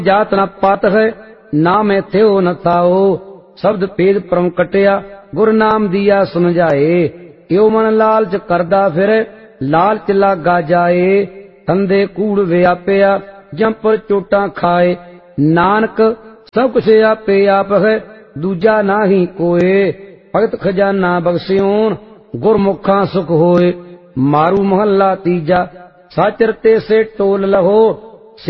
जात न पात है, नाम थे हो न थाओ। शब्द भेद परम कटिया, गुर नाम दिया समझाए। यो मन लालच करदा फिर, लालच लागा जाए। धंधे कूड़ व्यापिया, जम पर चोटा खाए। नानक सब कुछ आपे आप है, दूजा नाही कोए। भगत खजाना बख्शियोन, गुरमुखा सुख होए। मारू महला तीजा, साचरते से टोल लहो।